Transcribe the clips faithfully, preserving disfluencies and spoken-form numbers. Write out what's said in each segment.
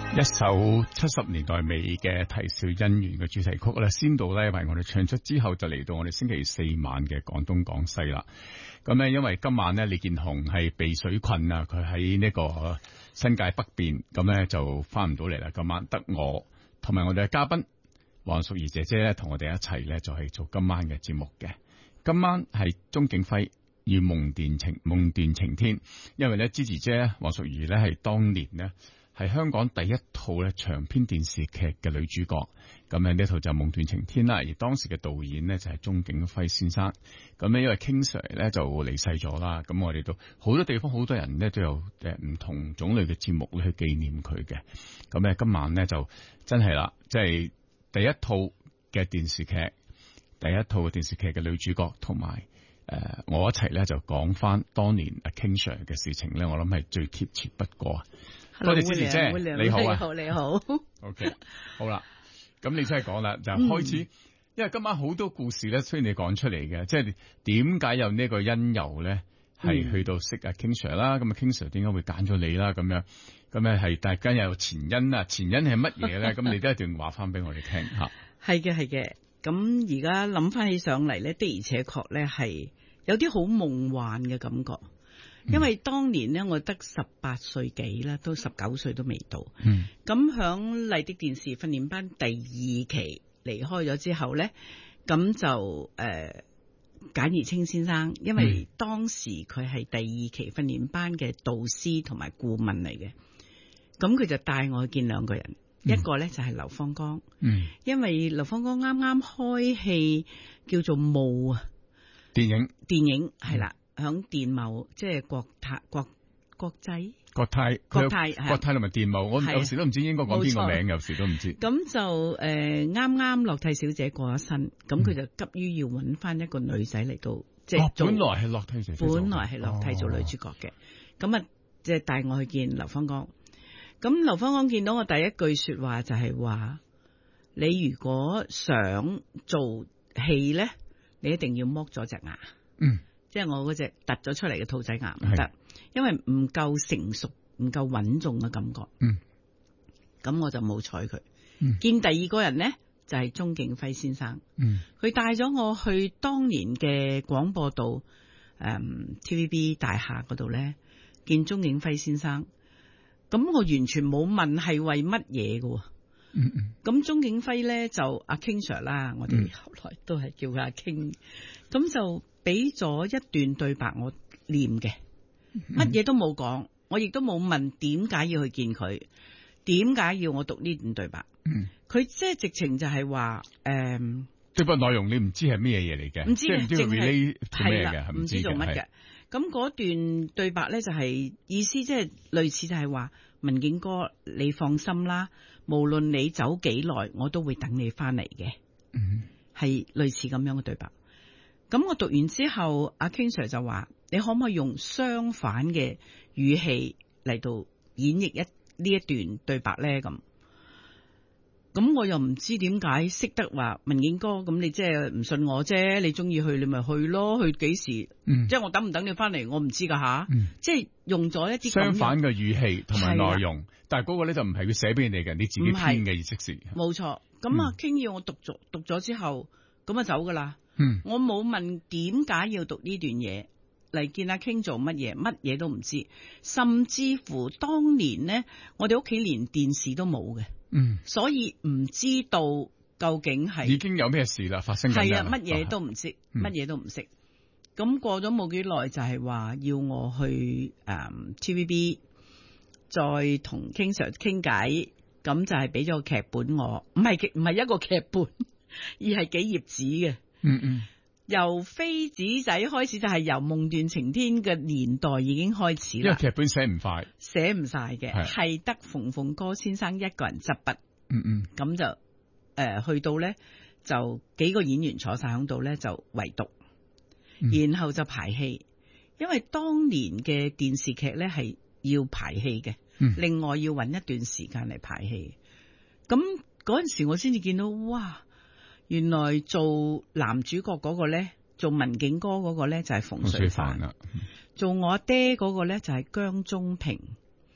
一首七十年代尾嘅啼笑姻緣嘅主題曲咧，先到咧為我哋唱出之後，就嚟到我哋星期四晚嘅廣東廣西啦。咁咧，因為今晚咧李健雄係被水困啊，佢喺呢個新界北邊，咁咧就翻唔到嚟啦。今晚得我同埋我哋嘅嘉賓黃淑儀姐姐咧，同我哋一齊咧就係做今晚嘅節目嘅。今晚係鍾景輝與夢斷情夢斷情天，因為咧芝姐姐黃淑儀咧係當年呢。係香港第一套咧長篇電視劇嘅女主角，咁咧呢套就《夢斷情天》啦。而當時嘅導演呢，就係鍾景輝先生，咁咧因為 King Sir 咧就離世咗啦，咁我哋都好多地方好多人咧都有誒唔同種類嘅節目咧去紀念佢嘅。咁咧今晚咧就真係啦，即係第一套嘅電視劇，第一套嘅電視劇嘅女主角同埋誒我一齊咧就講翻當年阿 King Sir 嘅事情咧，我諗係最貼切不過。多謝芝姐姐，你好啊， 你好，你好。 OK， 好啦，咁你真係講啦，就開始，嗯、因為今晚好多故事咧，雖然你講出嚟嘅，即係點解有呢個因由咧，係去到識阿 King Sir 啦，咁啊 King Sir 點解會揀咗你啦，咁樣，咁咧係大家有前因啊，前因係乜嘢咧？咁你都一定話翻俾我哋聽吓。 係嘅，係嘅。咁而家諗翻起上嚟咧，的而且確咧係有啲好夢幻嘅感覺。因為當年咧，我得十八歲幾啦，都十九歲都未到。嗯，咁響麗的電視訓練班第二期離開咗之後咧，咁就誒簡而清先生，因為當時佢係第二期訓練班嘅導師同埋顧問嚟嘅，咁佢就帶我去見兩個人，嗯、一個咧就係劉芳剛，嗯，因為劉芳剛啱啱開戲叫做霧啊， 電影電影係啦。響電懋，即係國泰國國際國泰國泰國泰同埋電懋，我有時都唔知應該講邊個名，有時都唔知。 咁就誒啱啱樂蒂小姐過咗身，咁佢就急於要揾翻一個女仔嚟到，即係做。本來係樂蒂小姐，本來係樂蒂做女主角嘅。咁啊，即係帶我去見劉芳剛。咁劉芳剛見到我第一句說話就係話：你如果想做戲咧，你一定要剝咗隻牙。嗯。即係我嗰隻突咗出嚟嘅兔仔牙唔得，因為唔夠成熟，唔夠穩重嘅感覺。嗯，咁我就冇睬佢。嗯，見第二個人咧就係鍾景輝先生。嗯，佢帶咗我去當年嘅廣播道誒、嗯、T V B 大廈嗰度咧見鍾景輝先生。咁我完全冇問係為乜嘢嘅。嗯嗯，咁鍾景輝咧就阿 King Sir 啦，我哋後來都係叫佢阿 King。咁就俾咗一段對白我念嘅，乜嘢都冇講，我亦都冇問點解要去見佢，點解要我讀呢段對白。佢即係直情就係話誒， 對白內容你唔知係咩嘢嚟嘅， 唔知唔知 relate 做咩嘅， 唔知做乜嘅。咁嗰段對白咧就係、是、意思即係類似就係話，文景哥你放心啦，無論你走幾耐，我都會等你翻嚟嘅。嗯，係類似咁樣嘅對白。咁我讀完之後，阿 King Sir 就話：你可唔可以用相反嘅語氣嚟到演繹一呢一段對白咧？咁咁我又唔知點解識得話文景哥，咁你即係唔信我啫？你中意去你咪去咯，去幾時？嗯、即係我等唔等你翻嚟，我唔知噶吓。嗯、即係用咗一啲相反嘅語氣同埋內容，但係嗰個咧就唔係佢寫俾你嘅，你自己編嘅意思是。 冇錯。咁阿 King 要我讀咗讀咗之後，咁啊走噶啦。嗯、我冇問點解要讀呢段嘢嚟見阿 King 做乜嘢，乜嘢都唔知，甚至乎當年呢，我哋屋企連電視都冇嘅，嗯，所以唔知道究竟係已經有咩事啦，發生緊， 係啊，乜嘢都唔識，乜嘢、嗯、都唔識。咁過咗冇幾耐，就係話要我去誒、嗯、T V B 再同 King Sir 傾偈，咁就係俾咗個劇本我，唔係唔係一個劇本，而係幾頁紙嘅。嗯嗯，由飛紙仔開始就係由夢斷情天嘅年代已經開始啦。 因為劇本寫唔快， 寫唔晒嘅，係得馮鳳歌先生一個人執筆。嗯嗯，咁就誒、呃、去到咧，就幾個演員坐晒喺度咧，就圍讀，嗯、然後就排戲。因為當年嘅電視劇咧係要排戲嘅，嗯、另外要搵一段時間嚟排戲。咁嗰陣時我先至見到，哇！原來做男主角嗰個咧，做文景哥嗰個咧就係馮淬帆啦。做我爹嗰個咧就係姜中平。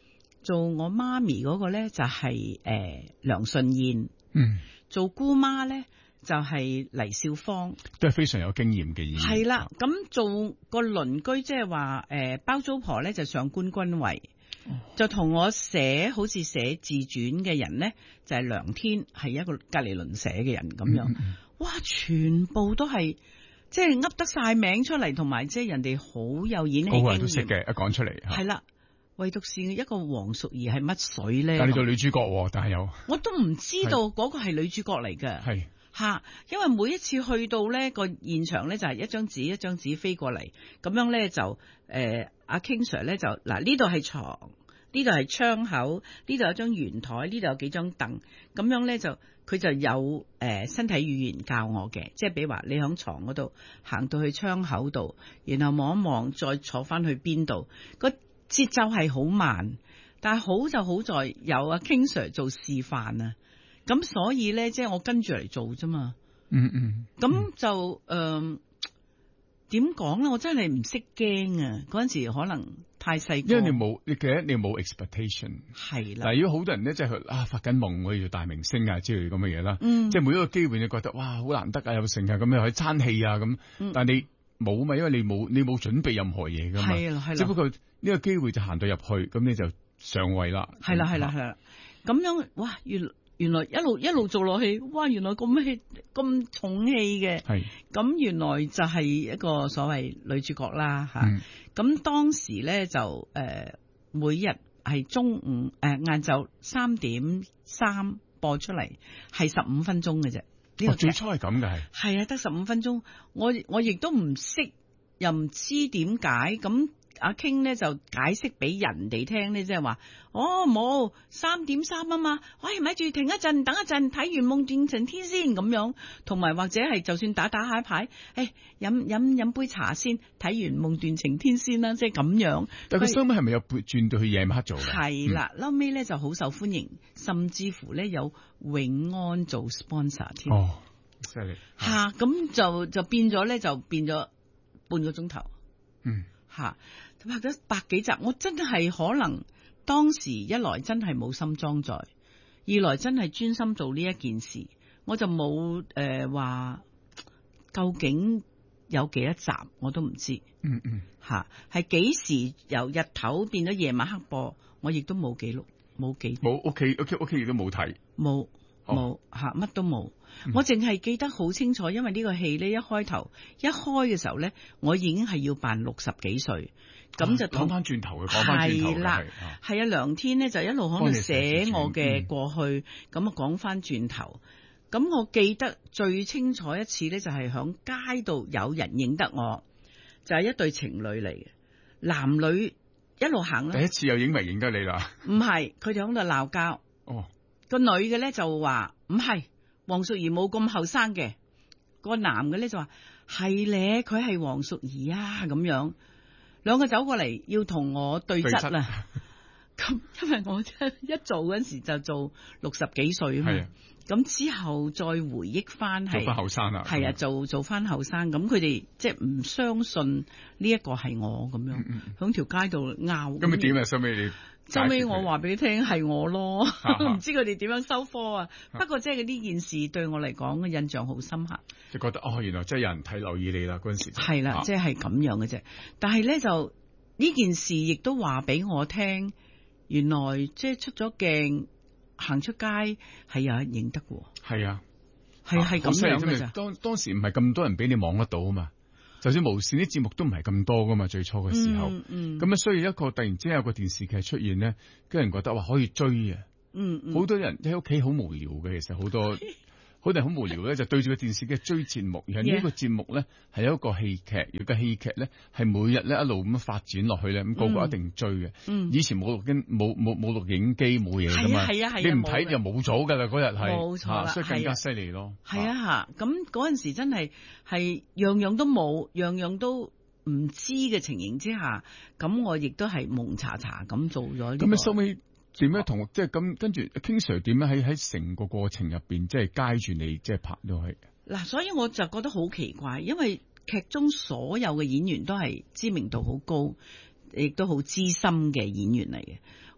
做我媽咪嗰個咧就係、是、誒、呃、梁順燕， 嗯， 做姑媽咧就係、是、黎少芳， 都係非常有經驗嘅演員。 係啦，咁做個鄰居即係話誒包租婆咧就上官君慧，哦、就同我寫好似寫自傳嘅人咧就係、是、梁天，係一個隔離鄰舍嘅人咁樣。嗯嗯哇！全部都係即係噏得晒名出嚟，同埋即係人哋好有演戲經驗， 個個人都識嘅，一講出嚟係啦。唯獨是一個黃淑儀係乜水咧？ 但係你做女主角，但係有我都唔知道嗰個係女主角嚟嘅。 係吓，因為每一次去到咧個現場咧就係一張紙一張紙飛過嚟，咁樣咧就誒阿、呃、King Sir 咧就嗱呢度係床，呢度係窗口，呢度有張圓台，呢度有幾張凳，咁樣咧就。佢就有誒、呃、身體語言教我嘅，即係比如話你響床嗰度行到去窗口度，然後望一望，再坐翻去邊度，個節奏係好慢，但係好就好在有阿 King Sir 做示範啊，咁所以咧即係我跟住嚟做啫嘛， 嗯嗯， 咁就誒點講咧？我真係唔識驚啊！嗰陣時可能太細個， 因為你冇，你記得你冇 expectation 係啦。 嗱，如果好多人咧，即係佢啊發緊夢，我要做大明星啊之類咁嘅嘢啦， 嗯， 即係每一個機會你覺得哇好難得啊，有成啊咁樣去爭氣啊咁， 嗯、 但係你冇嘛，因為你冇你冇準備任何嘢噶嘛， 係啦係啦， 只不過呢個機會就行到入去，咁你就上位啦， 係啦係啦係啦，咁樣哇原。原來一路一路做落去，哇！原來咁戲咁重戲嘅，係咁原來就係一個所謂女主角啦吓。咁、嗯、當時咧就誒、呃、每日係中午誒晏晝三點三播出嚟，係十五分鐘嘅啫。呢、這個、 哦、最初係咁嘅係， 係啊，得十五分鐘。我我亦都唔識，又唔知點解咁。阿 King 咧就解釋俾人哋聽咧，即係話哦冇三點三啊嘛，喂咪住停一陣，等一陣睇完夢斷情天先咁樣，同埋或者係就算打打下牌，誒飲飲飲杯茶先，睇完夢斷情天先啦，即係咁樣。 但係佢收尾係咪有轉到去夜晚黑做嘅？ 係啦，後尾咧就好受歡迎，甚至乎咧有永安做 sponsor 添。 哦，犀利吓咁就就變咗咧，就變咗半個鐘頭。 嗯。 吓，拍咗百幾集，我真係可能當時一來真係冇心裝載，二來真係專心做呢一件事，我就冇誒話究竟有幾多集我都唔知。 嗯嗯， 吓係幾時由日頭變咗夜晚黑播，我亦都冇記錄，冇記冇屋企屋企屋企亦都冇睇， 冇冇吓乜都冇。我淨係記得好清楚，因為呢個戲咧一開頭一開嘅時候咧，我已經係要扮六十幾歲，咁就講翻轉頭嘅，講翻轉頭嘅係啦， 係啊，梁天咧就一路可能寫我嘅過去，咁啊講翻轉頭，咁我記得最清楚一次咧，就係響街度有人認得我，就係、是、一對情侶嚟嘅，男女一路行啦。 第一次有影迷認得你啦？ 唔係，佢哋響度鬧交。 哦， 個女嘅咧就話唔係。黃淑儀冇咁後生嘅，個男嘅咧就話係咧，佢係黃淑儀啊咁樣，兩個走過嚟要同我對質啦。咁因為我一做嗰陣時就做六十幾歲啊嘛，咁之後再回憶翻係做翻後生啦， 係啊，做做翻後生，咁佢哋即係唔相信呢一個係我咁樣，響條街度拗。 咁你點啊？收尾你？ 收尾我話俾你聽係我咯，唔知佢哋點樣收科啊。不過即係呢件事對我嚟講嘅印象好深刻， 就覺得哦，原來真係有人睇留意你啦嗰陣時。 係啦，即係咁樣嘅啫。但係咧就呢件事亦都話俾我聽，原來即係出咗鏡行出街係有人認得嘅。 係啊， 係係咁樣嘅咋。 當當時唔係咁多人俾你望得到啊嘛。就算無線啲節目都唔係咁多噶嘛，最初嘅時候，咁、嗯、啊、嗯，所以一個突然之間有個電視劇出現咧，啲人覺得話可以追啊，嗯嗯，好多人喺屋企好無聊嘅，其實好多。好多人好無聊咧，就對住個電視機追節目，而係呢個節目咧係一個戲劇，而個戲劇咧係每日咧一路咁樣發展落去咧，咁、那個個一定追嘅、嗯。以前冇錄音冇冇冇錄影機冇嘢噶嘛， 係啊係啊， 你唔睇就冇咗噶啦，嗰日係冇錯啦， 所以更加犀利咯。 係啊吓，咁嗰陣時真係係樣樣都冇，樣樣都唔知嘅情形之下，咁我亦都係蒙查查咁做咗、這個。咁你收尾點樣同即係咁跟住 King Sir 點樣喺喺成個過程入邊即係街住你即係拍到去嗱，所以我就覺得好奇怪，因為劇中所有嘅演員都係知名度好高，亦都好資深嘅演員嚟嘅，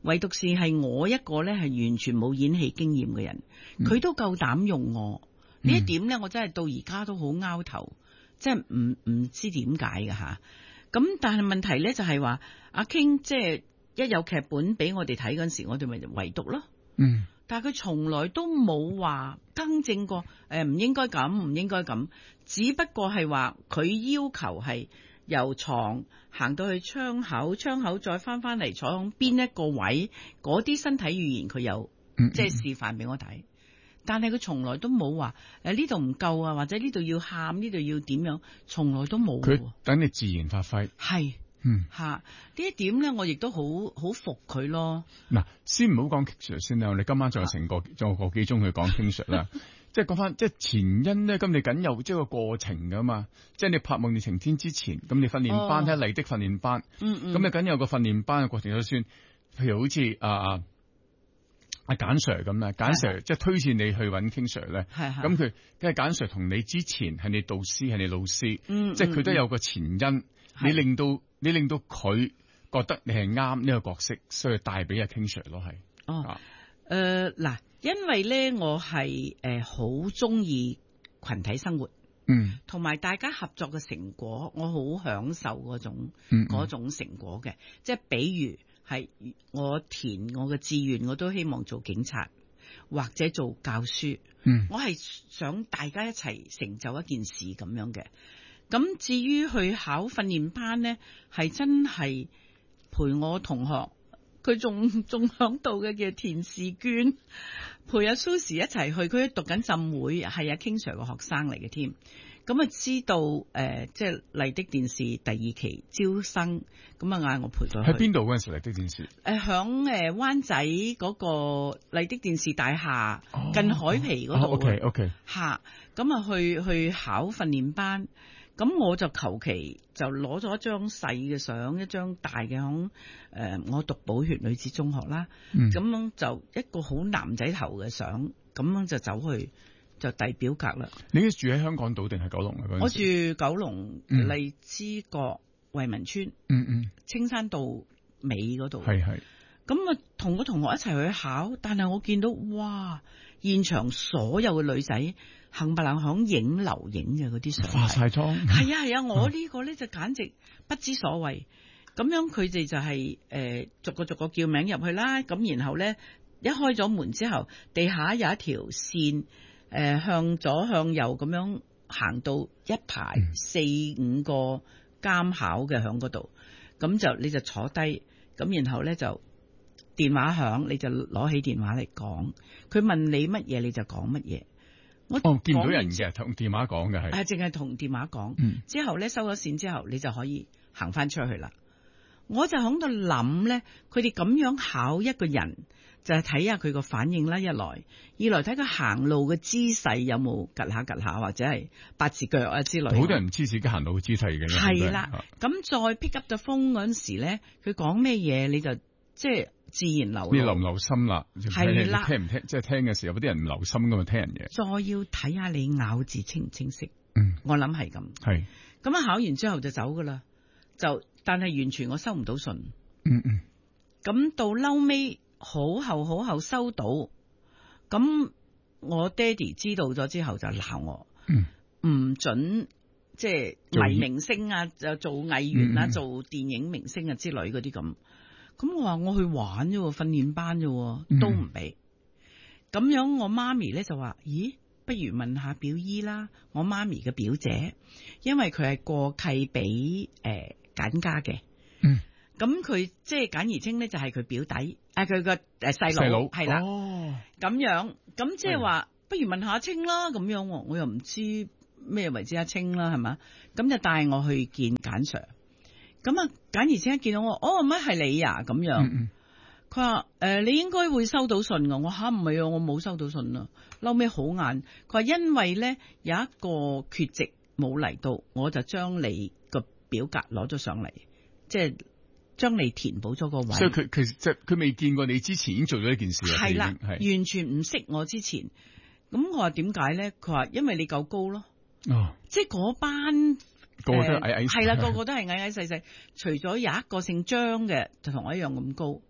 唯獨是係我一個咧係完全冇演戲經驗嘅人，佢、嗯、都夠膽用我呢、嗯、一點咧，我真係到而家都好拗頭，即係唔唔知點解㗎吓。咁但係問題咧就係話阿 King 即係一有劇本俾我哋睇嗰陣時，我哋咪圍讀咯。 嗯， 但係佢從來都冇話更正過，誒、呃、唔應該咁，唔應該咁，只不過係話佢要求係由床行到去窗口，窗口再翻翻嚟坐響邊一個位，嗰啲身體語言佢有即係示範俾我睇。但係佢從來都冇話誒呢度唔夠啊，或者呢度要喊，呢度要點樣，從來都冇。佢等你自然發揮。係，嗯吓呢一點咧，我亦都好好服佢咯。 嗱，先唔好講 King Sir 先啦，我哋今晚仲有成個仲有個幾鐘去講 King Sir 啦。即係講翻，即係前因咧，咁你緊有即係個過程噶嘛。即係你拍《夢裏晴天》之前，咁你訓練班喺麗的訓練班，嗯嗯，咁你緊有個訓練班嘅過程就算，譬如好似啊。阿簡 Sir 咁啦，簡 Sir 即係推薦你去揾 King Sir 咧，咁佢梗係簡 Sir 同你之前係你導師係你老師，嗯、即係佢都有個前因，嗯、你令到你令到佢覺得你係啱呢個角色，所以帶俾阿 King Sir 咯係。 哦，誒嗱、呃，因為咧我係誒好中意群體生活，嗯，同埋大家合作嘅成果，我好享受嗰種嗰、嗯、種成果嘅，即係比如。係我填我嘅志願，我都希望做警察或者做教書。嗯，我係想大家一齊成就一件事咁樣嘅。咁至於去考訓練班咧，係真係陪我同學，佢仲仲響度嘅叫田士娟，陪阿 Susie 一齊去。佢讀緊浸會，係阿 King Sir 嘅學生嚟嘅添。咁啊，知道誒、呃，即係麗的電視第二期招生，咁啊嗌我陪佢去。喺邊度嗰陣時麗的電視？誒、呃，響誒灣仔嗰個麗的電視大廈、哦、近海皮嗰度。O K O K 吓，咁啊去去考訓練班，咁我就求其就攞咗一張細嘅相，一張大嘅響誒，我讀寶血女子中學啦。咁、嗯、樣就一個好男仔頭嘅相，咁樣就走去。就遞表格啦。你住喺香港島定係九龍啊？我住九龍荔枝角惠民村，嗯嗯，青山道尾嗰度。係係。咁啊，同個同學一齊去考，但係我見到哇，現場所有嘅女仔冚唪唥響影樓影嘅嗰啲相，化晒妝。係啊係啊，我呢個咧就簡直不知所謂。咁樣佢哋就係、是、誒、呃、逐個逐個叫名入去啦。咁然後咧一開咗門之後，地下有一條線。誒、呃，向左向右咁樣行到一排四五個監考嘅響嗰度，咁就你就坐低，咁然後咧就電話響，你就攞起電話嚟講，佢問你乜嘢你就講乜嘢。我哦見唔到人嘅，同電話講嘅係，係淨係同電話講。嗯、之後咧收咗線之後，你就可以行翻出去啦。我就喺度諗咧，佢哋咁樣考一個人。就係睇下佢個反應啦，一來，二來睇佢行路嘅姿勢有冇趌下趌下，或者係八字腳啊之類。好多人唔知自己行路嘅姿勢嘅。係啦，咁再 pick up 咗風嗰陣時咧，佢講咩嘢你就即係自然流露。你留唔留心啦？係啦，聽唔聽？即係聽嘅時候，有啲人唔留心噶嘛，聽人嘢。再要睇下你咬字清唔清晰。嗯，我諗係咁。係。咁啊，考完之後就走噶啦，就但係完全我收唔到信。嗯嗯。咁到嬲尾。好後好後收到，咁我爹哋知道咗之後就鬧我，唔、嗯、准即係迷明星啊，就做藝員啊、嗯，做電影明星啊之類嗰啲咁。咁我話我去玩啫，訓練班啫，都唔俾。咁、嗯、樣我媽咪咧就話：咦，不如問下表姨啦，我媽咪嘅表姐，因為佢係過契俾誒簡家嘅。嗯。咁佢即係簡而清咧，就係佢表弟，誒佢個誒細佬係啦，哦咁樣，咁即係話，不如問下阿清啦，咁樣，我又唔知咩為之阿清啦，係嘛，咁就帶我去見簡 Sir，咁啊簡而清一見到我，哦乜係你啊，咁樣，佢話誒你應該會收到信噶，我吓唔係啊，我冇收到信啊，嬲尾好晏，佢話因為咧有一個缺席冇嚟到，我就將你個表格攞咗上嚟，即係。將你填補咗個位，所以佢其實即係佢未見過你之前已經做咗一件事啦，係啦，完全唔識我之前。咁我話點解咧？佢話因為你夠高咯，哦，即係嗰班個個都矮矮，係啦，個個都係矮矮細細，除咗有一個姓張嘅就同我一樣咁高，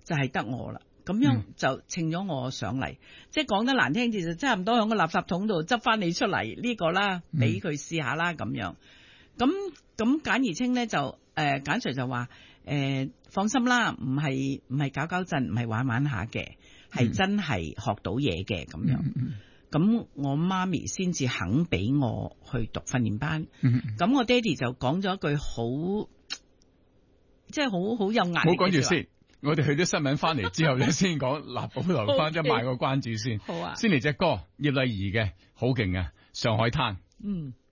就係得我啦。咁樣就稱咗我上嚟，嗯、即係講得難聽啲就差唔多喺個垃圾桶度執翻你出嚟呢、呢個啦，俾佢試下啦咁樣。咁咁簡而清咧就誒、呃、簡 Sir 就話誒、呃、放心啦，唔係唔係搞搞震，唔係玩玩下嘅，係真係學到嘢嘅咁樣。咁、嗯、我媽咪先至肯俾我去讀訓練班。咁、嗯、我爹哋就講咗一句好，即係好好有壓力嘅話。唔好講住先。 我哋去啲新聞翻嚟之後咧，先講嗱，保留翻即係賣個關子先。 好啊， 先嚟隻歌，葉麗儀嘅好勁啊，《上海灘》。 嗯。